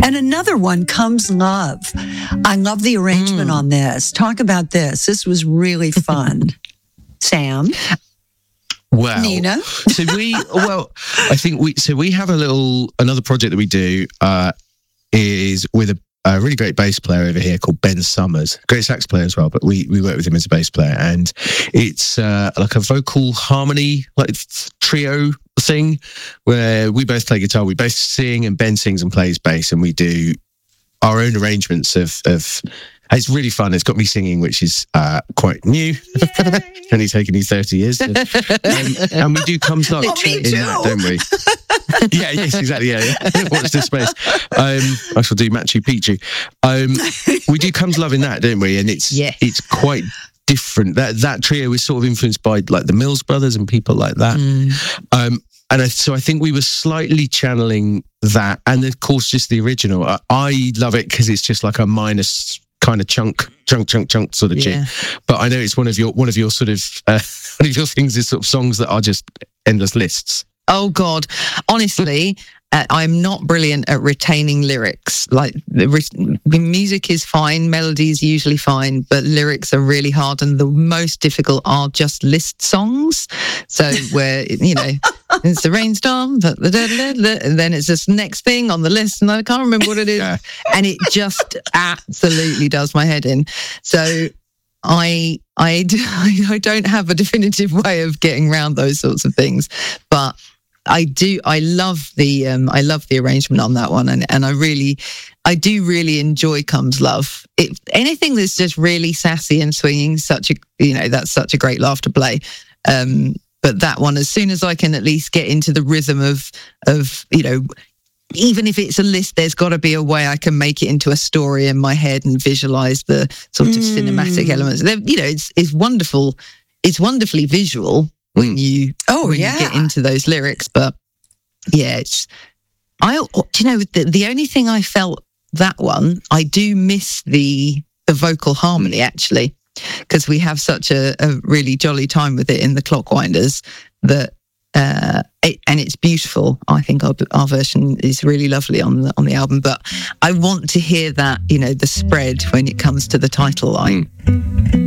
And another one, Comes Love. I love the arrangement on this. Talk about this. This was really fun. Sam? Well, Nina? I think we have another project that we do is with a really great bass player over here called Ben Summers, great sax player as well, but we work with him as a bass player, and it's like a vocal harmony, like trio thing where we both play guitar, we both sing, and Ben sings and plays bass, and we do our own arrangements of it's really fun. It's got me singing, which is quite new. Only taken you 30 years. And we do Comes Love in that, don't we? Yes, exactly. Yeah. Watch this space. I shall do Machu Picchu. We do Comes Love in that, don't we? And it's quite different. That trio is sort of influenced by like the Mills Brothers and people like that. So I think we were slightly channeling that, and of course just the original. I love it because it's just like a minus kind of chunk sort of jig. But I know it's one of your sort of one of your things is sort of songs that are just endless lists. Oh God, honestly, I'm not brilliant at retaining lyrics. Like the music is fine, melody is usually fine, but lyrics are really hard, and the most difficult are just list songs. So where it's the rainstorm, and then it's this next thing on the list, and I can't remember what it is, and it just absolutely does my head in. So I don't have a definitive way of getting around those sorts of things, but I love the arrangement on that one, and I do really enjoy Comes Love. Anything that's just really sassy and swinging, that's such a great laugh to play. But that one, as soon as I can at least get into the rhythm of even if it's a list, there's got to be a way I can make it into a story in my head and visualize the sort of cinematic elements. It's wonderful. It's wonderfully visual when you get into those lyrics. But yeah, the only thing I felt that one, I do miss the vocal harmony actually, because we have such a really jolly time with it in the Clockwinders that. And it's beautiful. I think our version is really lovely on the album, but I want to hear that, the spread when it comes to the title line.